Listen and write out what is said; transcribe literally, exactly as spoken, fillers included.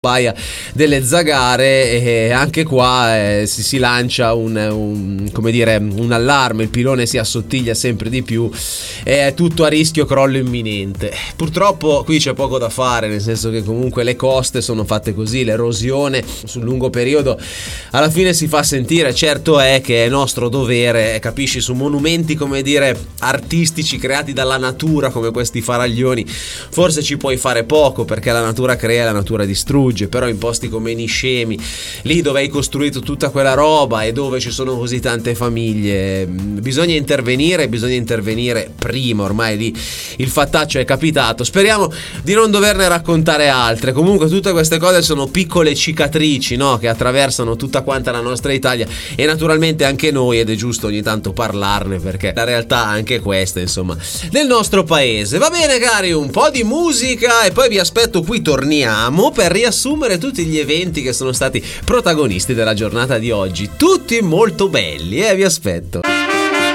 baia delle Zagare, e anche qua eh, si, si lancia un, un come dire un allarme, il pilone si assottiglia sempre di più, è tutto a rischio crollo imminente. Purtroppo qui c'è poco da fare, nel senso che comunque le coste sono fatte così, l'erosione sul lungo periodo alla fine si fa sentire. Certo è che è nostro dovere, capisci, su monumenti come dire artistici creati dalla natura come questi faraglioni forse ci puoi fare poco, perché la natura crea, la natura distrugge. Però in posti come Niscemi, lì dove hai costruito tutta quella roba e dove ci sono così tante famiglie, bisogna intervenire, bisogna intervenire prima. Ormai lì il fattaccio è capitato, speriamo di non doverne raccontare altre. Comunque tutte queste cose sono piccole cicatrici, no? Che attraversano tutta quanta la nostra Italia e naturalmente anche noi, ed è giusto ogni tanto parlarne perché la realtà anche questa, insomma, del nostro paese. Va bene cari, un po' di musica e poi vi aspetto qui, torniamo per riassumere assumere tutti gli eventi che sono stati protagonisti della giornata di oggi, tutti molto belli, e eh, vi aspetto.